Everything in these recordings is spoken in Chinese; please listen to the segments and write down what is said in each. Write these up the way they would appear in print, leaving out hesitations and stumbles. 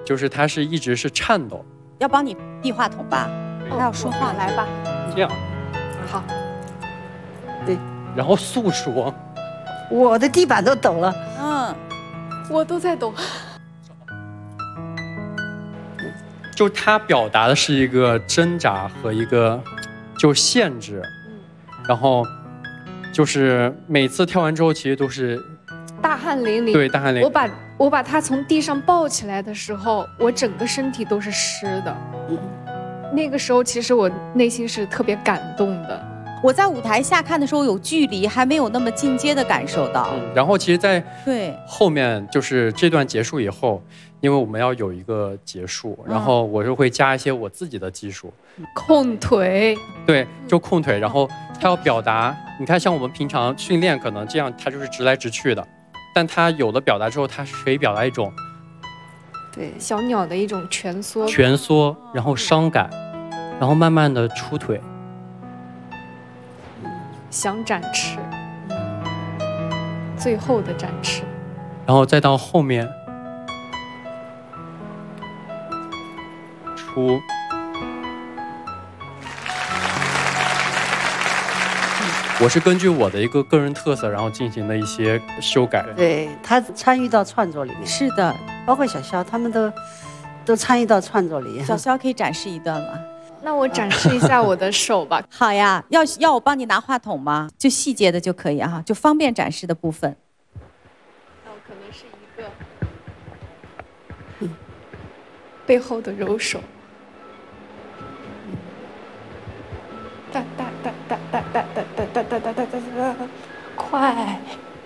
就是他是一直是颤抖。 要帮你递话筒吧？他要说话， 来吧。 这样， 好。 对， 然后诉说。 我的地板都抖了。 我都在抖。 就他表达的是一个挣扎和一个就限制，然后就是每次跳完之后，其实都是大汗淋漓。 对，大汗淋漓。 我把他从地上抱起来的时候，我整个身体都是湿的。那个时候，其实我内心是特别感动的。 我在舞台下看的时候有距离，还没有那么进阶的感受到。 然后其实，在对后面就是这段结束以后，因为我们要有一个结束，然后我就会加一些我自己的技术， 控腿。 对，就控腿。然后他要表达，你看像我们平常训练可能这样，他就是直来直去的，但他有了表达之后，他可以表达一种对小鸟的一种蜷缩， 然后伤感，然后慢慢的出腿。 想展翅，最后的展翅， 然后再到后面出，我是根据我的一个个人特色，然后进行了一些修改。 对，他参与到创作里面。 是的， 包括小肖他们都参与到创作里。 小肖可以展示一段吗？ 那我展示一下我的手吧。 好呀，要我帮你拿话筒吗？就细节的就可以哈，就方便展示的部分。 那我可能是一个背后的揉手，哒哒哒哒哒哒哒哒哒哒哒哒哒，快，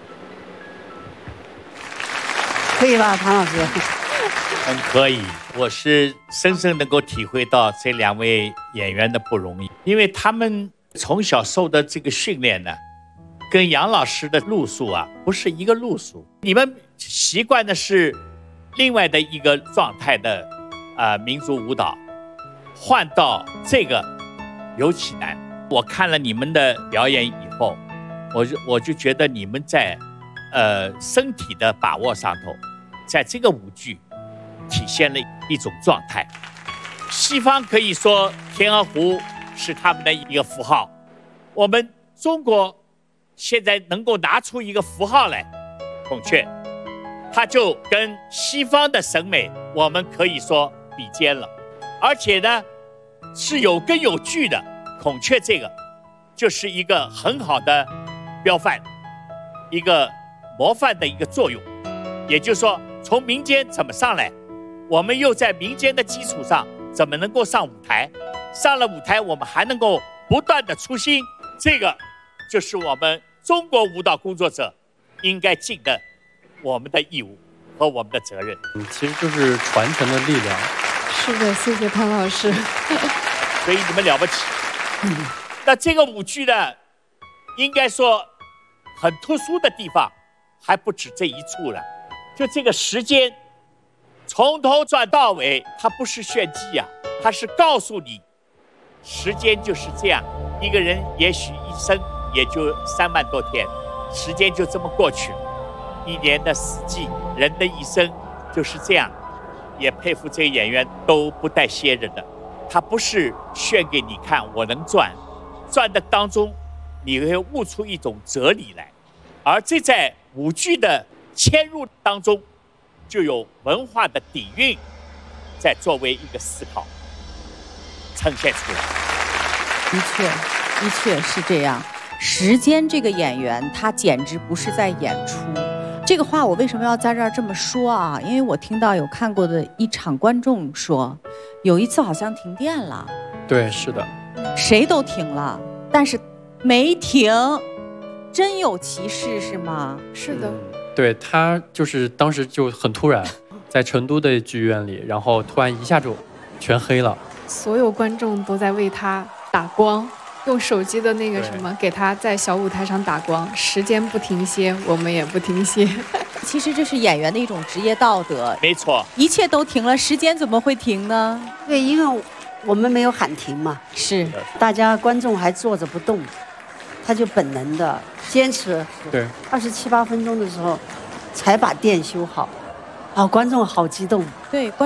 可以吧，唐老师？ 可以，我是深深能够体会到这两位演员的不容易，因为他们从小受的这个训练呢，跟杨老师的路数啊不是一个路数。你们习惯的是另外的一个状态的民族舞蹈，换到这个尤其难。我看了你们的表演以后，我就觉得你们在身体的把握上头，在这个舞剧体现了一种状态。西方可以说天鹅湖是他们的一个符号，我们中国现在能够拿出一个符号来，孔雀，它就跟西方的审美我们可以说比肩了，而且呢是有根有据的。孔雀这个就是一个很好的标范，一个模范的一个作用。也就是说，从民间怎么上来，我们又在民间的基础上怎么能够上舞台，上了舞台我们还能够不断的出新，这个就是我们中国舞蹈工作者应该尽的我们的义务和我们的责任。 其实就是传承的力量。 是的，谢谢潘老师。 所以你们了不起。那这个舞剧呢，应该说很特殊的地方还不止这一处了。就这个时间从头转到尾，它不是炫技啊，它是告诉你时间就是这样，一个人也许一生也就3万多天，时间就这么过去了。一年的四季，人的一生就是这样。也佩服这个演员都不带歇着的，他不是炫给你看我能转，转的当中你会悟出一种哲理来，而这在舞剧的嵌入当中就有文化的底蕴在作为一个思考呈现出来。 的确是这样。时间这个演员他简直不是在演出。这个话我为什么要在这儿这么说啊？因为我听到有看过的一场观众说，有一次好像停电了。 对，是的。 谁都停了，但是没停，真有其事是吗？ 是的。 对，他就是当时就很突然，在成都的剧院里，然后突然一下就全黑了。 所有观众都在为他打光。用手机的那个什么给他在小舞台上打光，时间不停歇，我们也不停歇。 其实这是演员的一种职业道德。 没错， 一切都停了，时间怎么会停呢？ 对，因为我们没有喊停嘛， 是大家观众还坐着不动，他就本能的坚持。 对 ，27、8分钟的时候才把电修好，观众好激动。 对。